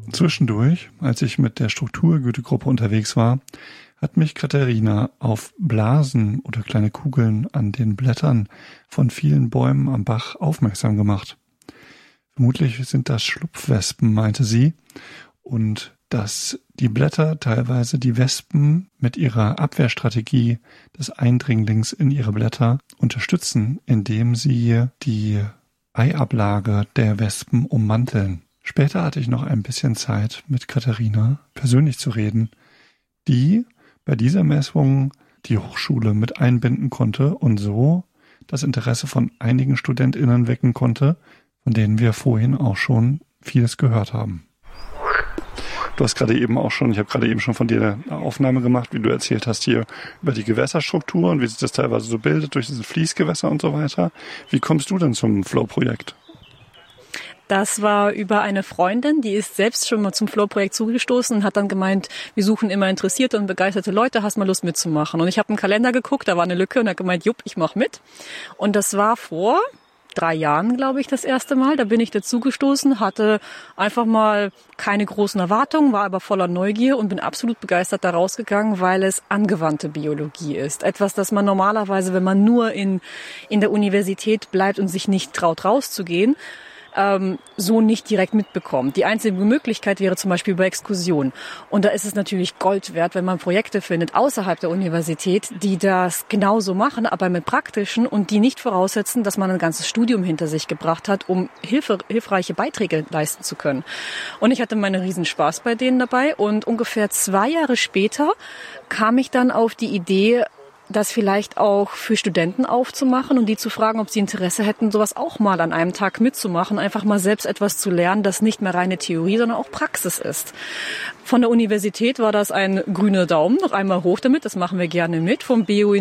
Zwischendurch, als ich mit der Strukturgütegruppe unterwegs war, hat mich Katharina auf Blasen oder kleine Kugeln an den Blättern von vielen Bäumen am Bach aufmerksam gemacht. Vermutlich sind das Schlupfwespen, meinte sie, und dass die Blätter teilweise die Wespen mit ihrer Abwehrstrategie des Eindringlings in ihre Blätter unterstützen, indem sie die Eiablage der Wespen ummanteln. Später hatte ich noch ein bisschen Zeit, mit Katharina persönlich zu reden, die bei dieser Messung die Hochschule mit einbinden konnte und so das Interesse von einigen StudentInnen wecken konnte, von denen wir vorhin auch schon vieles gehört haben. Du hast gerade eben ich habe gerade eben schon von dir eine Aufnahme gemacht, wie du erzählt hast hier über die Gewässerstruktur und wie sich das teilweise so bildet durch diese Fließgewässer und so weiter. Wie kommst du denn zum Flow-Projekt? Das war über eine Freundin, die ist selbst schon mal zum Flow-Projekt zugestoßen und hat dann gemeint, wir suchen immer interessierte und begeisterte Leute, hast mal Lust mitzumachen? Und ich habe einen Kalender geguckt, da war eine Lücke und hat gemeint, jupp, ich mache mit. Und das war vor 3 Jahren, glaube ich, das erste Mal. Da bin ich dazugestoßen, hatte einfach mal keine großen Erwartungen, war aber voller Neugier und bin absolut begeistert da rausgegangen, weil es angewandte Biologie ist. Etwas, das man normalerweise, wenn man nur in der Universität bleibt und sich nicht traut, rauszugehen, so nicht direkt mitbekommt. Die einzige Möglichkeit wäre zum Beispiel über Exkursion. Und da ist es natürlich Gold wert, wenn man Projekte findet außerhalb der Universität, die das genauso machen, aber mit praktischen und die nicht voraussetzen, dass man ein ganzes Studium hinter sich gebracht hat, um hilfreiche Beiträge leisten zu können. Und ich hatte meinen Riesenspaß bei denen dabei und ungefähr 2 Jahre später kam ich dann auf die Idee, das vielleicht auch für Studenten aufzumachen und die zu fragen, ob sie Interesse hätten, sowas auch mal an einem Tag mitzumachen, einfach mal selbst etwas zu lernen, das nicht mehr reine Theorie, sondern auch Praxis ist. Von der Universität war das ein grüner Daumen, noch einmal hoch damit, das machen wir gerne mit. Vom BU